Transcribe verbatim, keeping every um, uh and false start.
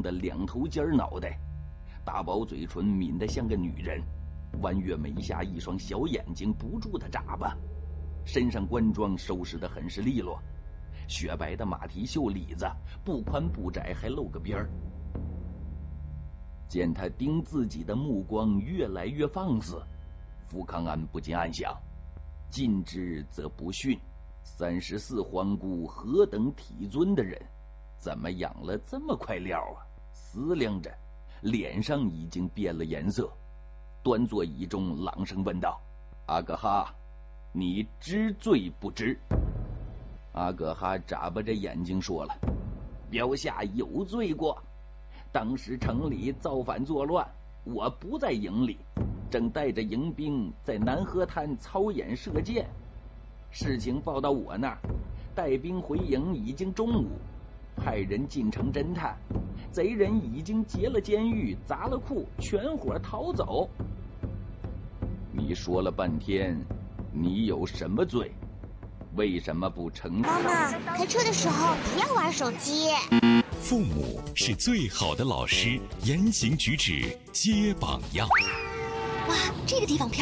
的两头尖脑袋，大薄嘴唇抿得像个女人，弯月眉下一双小眼睛不住的眨巴，身上官装收拾得很是利落，雪白的马蹄袖里子不宽不窄，还露个边儿。见他盯自己的目光越来越放肆，福康安不禁暗想：近之则不逊，三十四皇姑何等体尊的人，怎么养了这么块料啊？思量着，脸上已经变了颜色，端坐椅中朗声问道：阿格哈，你知罪不知？阿格哈眨巴着眼睛说了：标下有罪过，当时城里造反作乱，我不在营里，正带着营兵在南河滩操演射箭。事情报到我那儿，带兵回营已经中午，派人进城侦探，贼人已经劫了监狱，砸了库，全伙逃走。你说了半天，你有什么罪？为什么不承认？ 妈妈，开车的时候不要玩手机。 父母是最好的老师，言行举止皆榜样。 哇，这个地方漂亮。